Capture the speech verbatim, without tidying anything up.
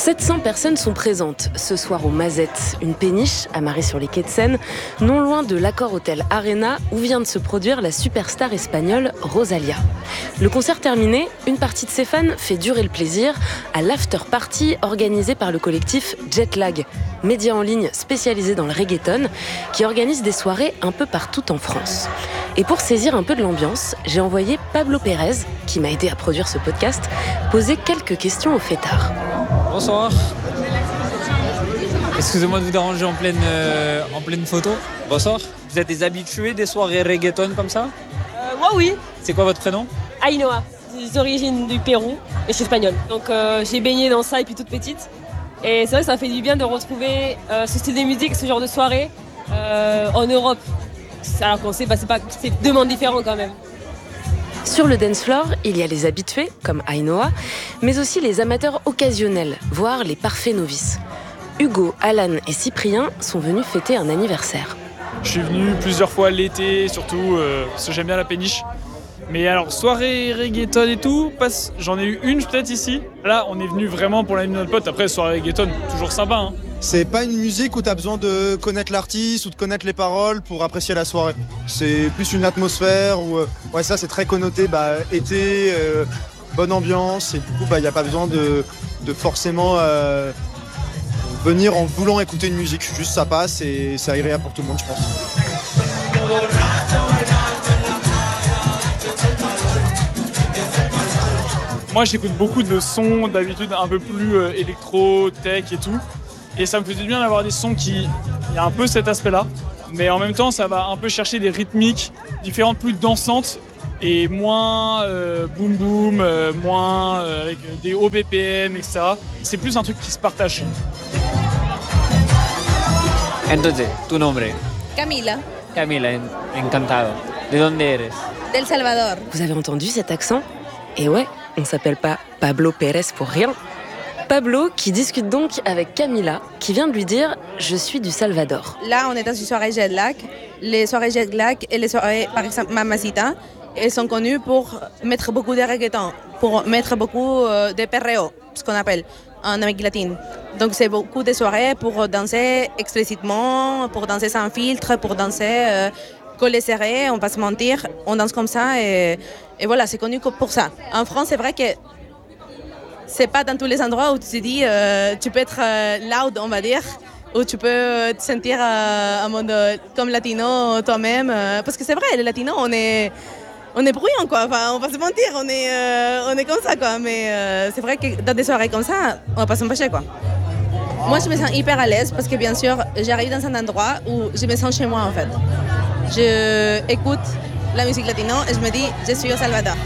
sept cents personnes sont présentes ce soir au Mazette, une péniche amarrée sur les quais de Seine, non loin de l'Accor Hotel Arena où vient de se produire la superstar espagnole Rosalía. Le concert terminé, une partie de ses fans fait durer le plaisir à l'after party organisé par le collectif Jetlag, média en ligne spécialisé dans le reggaeton, qui organise des soirées un peu partout en France. Et pour saisir un peu de l'ambiance, j'ai envoyé Pablo Pérez, qui m'a aidé à produire ce podcast, poser quelques questions au fêtard. Bonsoir. Excusez-moi de vous déranger en pleine, euh, en pleine photo. Bonsoir. Vous êtes des habitués des soirées reggaeton comme ça? euh, Moi oui. C'est quoi votre prénom? Ainhoa, des origines du Pérou et je suis espagnole. Donc euh, j'ai baigné dans ça depuis toute petite. Et c'est vrai que ça fait du bien de retrouver euh, ce style de musique, ce genre de soirée euh, en Europe. Alors qu'on sait, bah, c'est, pas, c'est deux mondes différents quand même. Sur le dance floor, il y a les habitués, comme Ainhoa, mais aussi les amateurs occasionnels, voire les parfaits novices. Hugo, Alan et Cyprien sont venus fêter un anniversaire. Je suis venu plusieurs fois l'été, surtout euh, parce que j'aime bien la péniche. Mais alors, soirée reggaeton et tout, passe, j'en ai eu une peut-être ici. Là, on est venu vraiment pour l'ami de notre pote. Après, soirée reggaeton, toujours sympa. Hein. C'est pas une musique où t'as besoin de connaître l'artiste ou de connaître les paroles pour apprécier la soirée. C'est plus une atmosphère où, euh, ouais, ça c'est très connoté, bah, été, euh, bonne ambiance. Et du coup, bah, y a pas besoin de, de forcément euh, venir en voulant écouter une musique. Juste ça passe et c'est agréable pour tout le monde, je pense. Moi, j'écoute beaucoup de sons d'habitude un peu plus euh, électro, tech et tout. Et ça me fait du bien d'avoir des sons qui... Il y a un peu cet aspect-là. Mais en même temps, ça va un peu chercher des rythmiques différentes, plus dansantes et moins euh, boom boom, euh, moins euh, avec des hauts B P M, et cetera. C'est plus un truc qui se partage. Entonces, tu nombre? Camila, Camila, encantado. ¿De dónde eres? del Salvador. Vous avez entendu cet accent? Et ouais, on s'appelle pas Pablo Pérez pour rien. Pablo qui discute donc avec Camila, qui vient de lui dire « Je suis du Salvador ». Là, on est dans une soirée jet lag. Les soirées jet lag et les soirées, par exemple, Mamacita, elles sont connues pour mettre beaucoup de reggaeton, pour mettre beaucoup de perreo, ce qu'on appelle en Amérique latine. Donc, c'est beaucoup de soirées pour danser explicitement, pour danser sans filtre, pour danser euh, collé serré, on va se mentir, on danse comme ça et, et voilà, c'est connu pour ça. En France, c'est vrai que c'est pas dans tous les endroits où tu te dis, euh, tu peux être euh, loud, on va dire, où tu peux te sentir euh, en mode euh, comme latino toi-même. Euh, parce que c'est vrai, les latinos, on est, on est bruyants, quoi. Enfin, on va se mentir, on est, euh, on est comme ça, quoi. Mais euh, c'est vrai que dans des soirées comme ça, on va pas s'empêcher, quoi. Moi, je me sens hyper à l'aise parce que, bien sûr, j'arrive dans un endroit où je me sens chez moi, en fait. Je écoute la musique latino et je me dis, je suis au Salvador.